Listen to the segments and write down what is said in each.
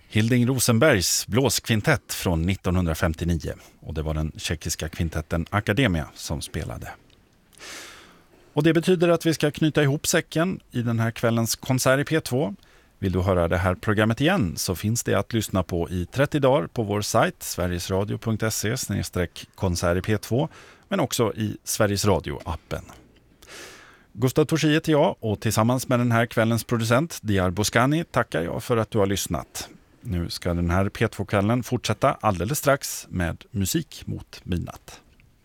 Hilding Rosenbergs blåskvintett från 1959, och det var den tjeckiska kvintetten Akademia som spelade. Och det betyder att vi ska knyta ihop säcken i den här kvällens konsert i P2. Vill du höra det här programmet igen så finns det att lyssna på i 30 dagar på vår sajt sverigesradio.se/konsert i P2, men också i Sveriges Radio-appen. Gustav Torsi heter jag, och tillsammans med den här kvällens producent Diar Boskani tackar jag för att du har lyssnat. Nu ska den här P2-kvällen fortsätta alldeles strax med musik mot midnatt.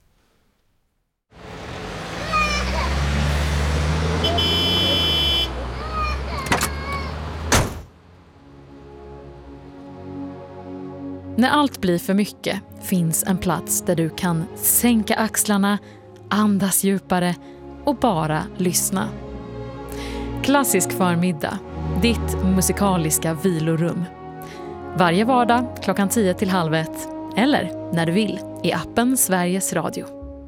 När allt blir för mycket finns en plats där du kan sänka axlarna, andas djupare och bara lyssna. Klassisk förmiddag, ditt musikaliska vilorum. Varje vardag klockan 10-1:30 eller när du vill i appen Sveriges Radio.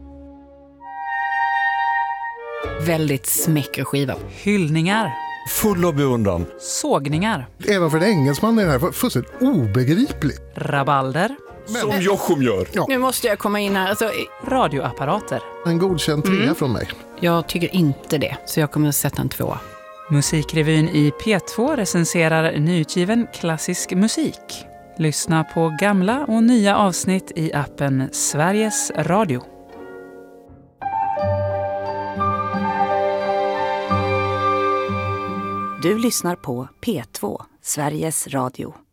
Väldigt smäcker skiva. Hyllningar. Full av beundran. Sågningar. Även för en engelsman är det här fullständigt obegripligt. Rabalder. Som Jochum gör. Ja. Nu måste jag komma in här. Alltså, Radioapparater. En godkänd trea från mig. jag tycker inte det, så jag kommer att sätta en 2. Musikrevyn i P2 recenserar nyutgiven klassisk musik. Lyssna på gamla och nya avsnitt i appen Sveriges Radio. Du lyssnar på P2, Sveriges Radio.